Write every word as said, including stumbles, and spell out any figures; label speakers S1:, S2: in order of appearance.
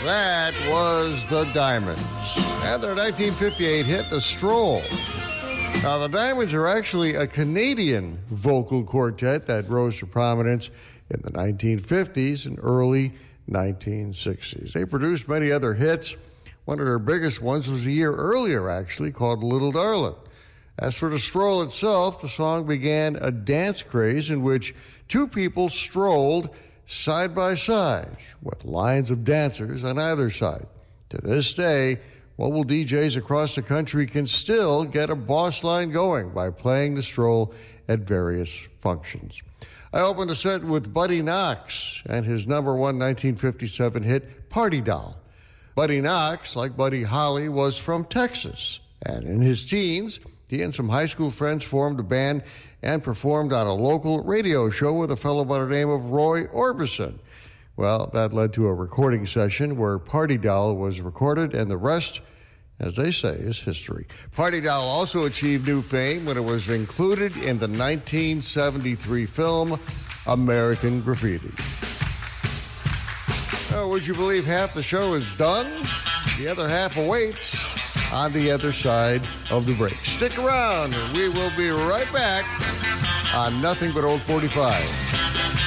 S1: That was the Diamonds and their nineteen fifty-eight hit, The Stroll. Now, the Diamonds are actually a Canadian vocal quartet that rose to prominence in the nineteen fifties and early nineteen sixties. They produced many other hits. One of their biggest ones was a year earlier, actually, called Little Darlin'. As for The Stroll itself, the song began a dance craze in which two people strolled side by side with lines of dancers on either side. To this day, mobile D Js across the country can still get a boss line going by playing The Stroll at various functions. I opened the set with Buddy Knox and his number one nineteen fifty-seven hit, Party Doll. Buddy Knox, like Buddy Holly, was from Texas, and in his teens, he and some high school friends formed a band and performed on a local radio show with a fellow by the name of Roy Orbison. Well, that led to a recording session where Party Doll was recorded, and the rest, as they say, is history. Party Doll also achieved new fame when it was included in the nineteen seventy-three film American Graffiti. Oh, would you believe half the show is done? The other half awaits on the other side of the break. Stick around. We will be right back on Nothing But Old forty-five.